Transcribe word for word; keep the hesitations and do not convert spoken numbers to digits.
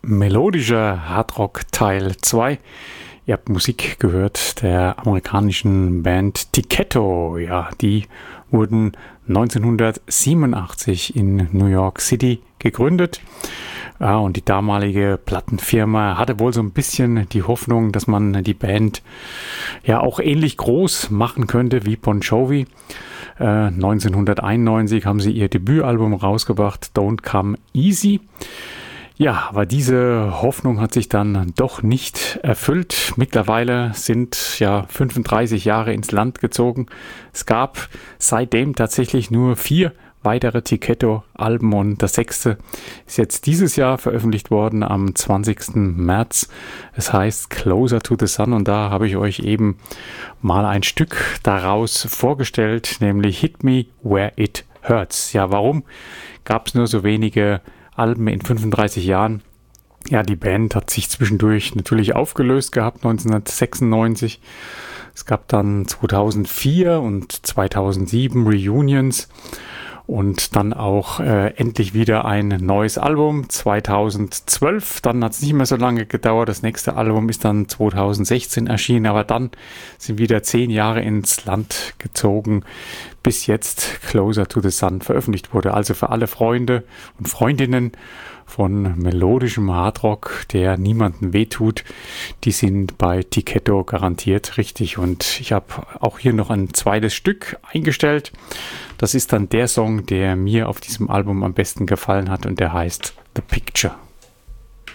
Melodischer Hardrock Teil zwei. Ihr habt Musik gehört der amerikanischen Band Tyketto. Ja, die wurden neunzehnhundertsiebenundachtzig in New York City gegründet. Ja, und die damalige Plattenfirma hatte wohl so ein bisschen die Hoffnung, dass man die Band ja auch ähnlich groß machen könnte wie Bon Jovi. Äh, neunzehnhunderteinundneunzig haben sie ihr Debütalbum rausgebracht, Don't Come Easy. Ja, aber diese Hoffnung hat sich dann doch nicht erfüllt. Mittlerweile sind ja fünfunddreißig Jahre ins Land gezogen. Es gab seitdem tatsächlich nur vier weitere Tyketto-Alben und das sechste ist jetzt dieses Jahr veröffentlicht worden am zwanzigsten März. Es heißt Closer to the Sun und da habe ich euch eben mal ein Stück daraus vorgestellt, nämlich Hit Me Where It Hurts. Ja, warum gab es nur so wenige Alben in fünfunddreißig Jahren? Ja, die Band hat sich zwischendurch natürlich aufgelöst gehabt, neunzehnhundertsechsundneunzig. Es gab dann zweitausendvier und zweitausendsieben Reunions und dann auch äh, endlich wieder ein neues Album, zweitausendzwölf. Dann hat es nicht mehr so lange gedauert. Das nächste Album ist dann zweitausendsechzehn erschienen, aber dann sind wieder zehn Jahre ins Land gezogen, bis jetzt Closer to the Sun veröffentlicht wurde. Also für alle Freunde und Freundinnen von melodischem Hardrock, der niemandem wehtut, die sind bei Tyketto garantiert richtig. Und ich habe auch hier noch ein zweites Stück eingestellt. Das ist dann der Song, der mir auf diesem Album am besten gefallen hat und der heißt The Picture.